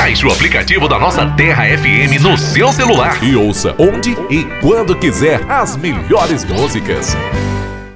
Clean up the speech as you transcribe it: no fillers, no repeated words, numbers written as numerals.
Baixe o aplicativo da nossa Terra FM no seu celular e ouça onde e quando quiser as melhores músicas.